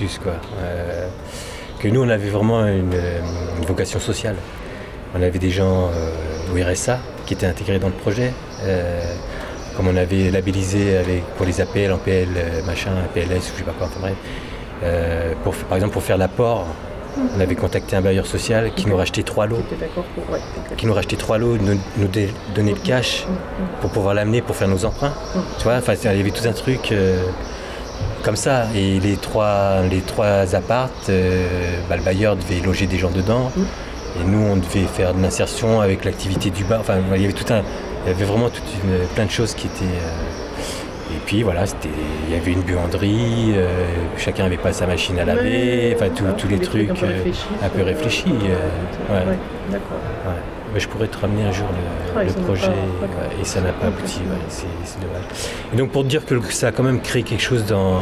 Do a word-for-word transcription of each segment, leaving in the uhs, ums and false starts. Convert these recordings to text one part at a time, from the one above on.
plus, quoi. Euh, que nous, on avait vraiment une, une vocation sociale. On avait des gens euh, au R S A qui étaient intégrés dans le projet. Euh, comme on avait labellisé avec, pour les A P L, en P L, machin, P L S, ou je sais pas quoi, enfin bref. Euh, pour, par exemple, pour faire l'apport, on avait contacté un bailleur social qui nous rachetait trois lots. Pour, ouais, qui nous rachetait trois lots, nous, nous donnait le cash pour pouvoir l'amener pour faire nos emprunts. Tu vois, enfin, il y avait tout un truc euh, comme ça. Et les trois, les trois appartes, euh, bah, le bailleur devait loger des gens dedans. Et nous, on devait faire de l'insertion avec l'activité du bar. Enfin, il y avait tout un, il y avait vraiment toute une, plein de choses qui étaient. Euh, et puis voilà, c'était, il y avait une buanderie. Euh, chacun avait pas sa machine à laver. Enfin, tout, tous les trucs, trucs un peu réfléchis. Euh, un peu réfléchis euh, ouais. Ouais, d'accord. Ouais. Mais je pourrais te ramener un jour le, ah, le projet pas, ouais, et ça n'a pas abouti. Ouais, c'est, c'est dommage. Et donc pour te dire que ça a quand même créé quelque chose dans,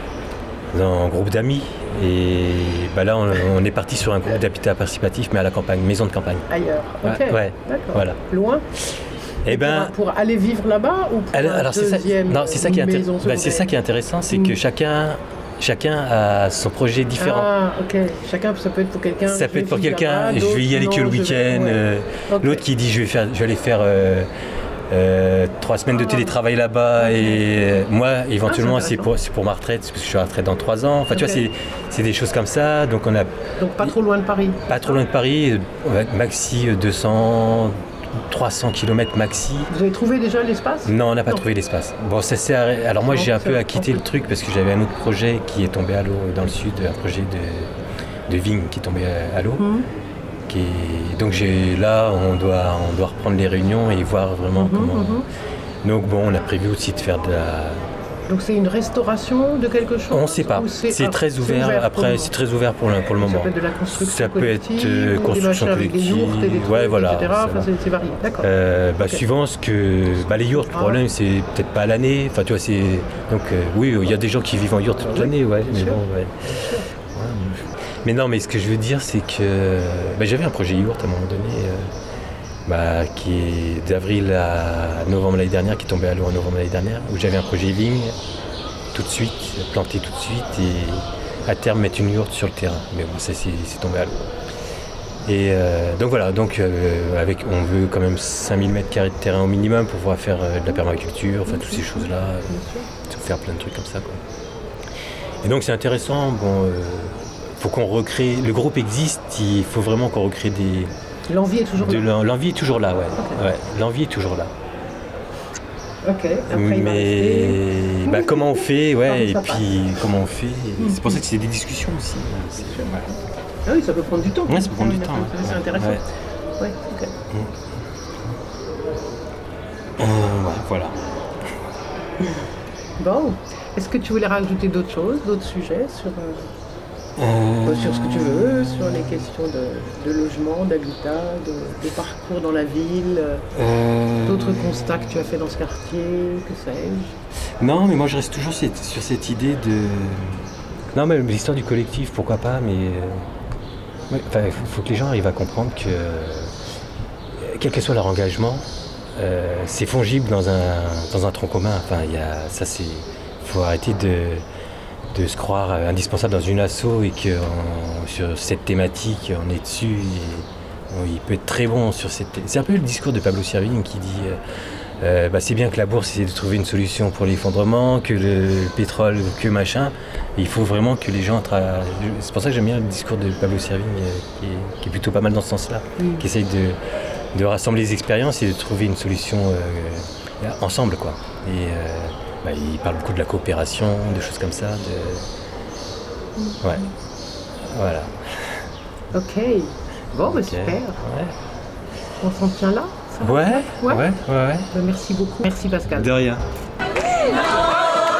dans un groupe d'amis. Et bah là, on, on est parti sur un groupe d'habitat participatif, mais à la campagne, maison de campagne. Ailleurs, ok. Ouais, ouais, d'accord. Voilà. Loin. Et et ben, pour, pour aller vivre là-bas ou pour alors, alors c'est ça, non, c'est ça qui est intér- bah, c'est ça qui est intéressant, c'est mmh. que chacun, chacun a son projet différent. Ah, ok. Chacun, ça peut être pour quelqu'un. Ça peut être pour quelqu'un. Je vais y aller non, que le week-end. Vais... Ouais. Euh, okay. L'autre qui dit je vais faire, je vais aller faire. Euh, Euh, trois semaines de télétravail là-bas et moi éventuellement ah, c'est, c'est, pour, c'est pour ma retraite parce que je suis à la retraite dans trois ans, enfin okay. tu vois c'est, c'est des choses comme ça, donc on a donc pas trop loin de Paris pas trop loin de Paris, maxi deux cents trois cents kilomètres maxi. Vous avez trouvé déjà l'espace? Non, on n'a pas non. trouvé l'espace. Bon, ça s'est arrêté. Alors moi non, j'ai un peu acquitté le truc parce que j'avais un autre projet qui est tombé à l'eau dans le sud, un projet de, de vigne qui est tombé à l'eau. Mmh. Qui est... Donc j'ai... là, on doit, on doit reprendre les réunions et voir vraiment mmh, comment... Mmh. Donc bon, on a prévu aussi de faire de la... Donc c'est une restauration de quelque chose? On ne sait pas. C'est, c'est très ouvert. C'est ouvert Après, c'est très ouvert pour le, pour le moment. Ça peut être de la construction Ça peut être euh, construction collective. Des yourtes et des trucs, ouais, voilà, et cetera. Enfin, c'est, c'est varié. D'accord. Euh, bah, okay. Suivant ce que... Bah, les yourtes, le problème, c'est peut-être pas à l'année. Enfin, tu vois, c'est... Donc euh, oui, il y a des gens qui vivent en yourte toute l'année, ouais. Mais bon, ouais. Mais non, mais ce que je veux dire, c'est que bah, j'avais un projet yourte à un moment donné, euh, bah, qui est d'avril à novembre l'année dernière, qui est tombé à l'eau en novembre l'année dernière, où j'avais un projet vigne tout de suite, planté tout de suite, et à terme mettre une yourte sur le terrain. Mais bon, ça c'est, c'est tombé à l'eau. Et euh, donc voilà, donc euh, avec, on veut quand même cinq mille mètres carrés de terrain au minimum pour pouvoir faire euh, de la permaculture, enfin toutes ces choses-là, euh, faire plein de trucs comme ça, quoi. Et donc c'est intéressant, bon. Euh, faut qu'on recrée, le groupe existe, il faut vraiment qu'on recrée des... L'envie est toujours de, là L'envie est toujours là, ouais. Okay. ouais. L'envie est toujours là. Ok, après mais bah, comment on fait, ouais, et puis passe. Comment on fait, mmh. C'est pour ça que c'est des discussions aussi. C'est, c'est ouais. Ah oui, ça peut prendre du temps. Ouais, ça peut prendre du temps. Ouais. C'est intéressant. Ouais, ouais ok. Mmh. Euh, ouais, voilà. Bon, est-ce que tu voulais rajouter d'autres choses, d'autres sujets sur... Euh... Euh... Sur ce que tu veux, sur les questions de, de logement, d'habitat, de, de parcours dans la ville, euh... d'autres constats que tu as fait dans ce quartier, que sais-je? Non, mais moi je reste toujours sur, sur cette idée de... Non, mais l'histoire du collectif, pourquoi pas, mais... Il ouais, faut, faut que les gens arrivent à comprendre que, quel que soit leur engagement, euh, c'est fongible dans un, dans un tronc commun. Enfin, y a, ça c'est... faut arrêter de... de se croire indispensable dans une asso et que on, sur cette thématique on est dessus et on, il peut être très bon sur cette thé- c'est un peu le discours de Pablo Servigne qui dit euh, euh, bah, c'est bien que la bourse essaie de trouver une solution pour l'effondrement, que le pétrole, que machin, et il faut vraiment que les gens tra- c'est pour ça que j'aime bien le discours de Pablo Servigne euh, qui, est, qui est plutôt pas mal dans ce sens là, mmh. qui essaye de, de rassembler les expériences et de trouver une solution euh, ensemble quoi. Et euh, Bah, il parle beaucoup de la coopération, de choses comme ça. De... Ouais. Voilà. Ok. Bon, bah, okay. Super. Ouais. On s'en tient là ça ouais, ouais, ouais, ouais, ouais. Bah, merci beaucoup. Merci Pascal. De rien.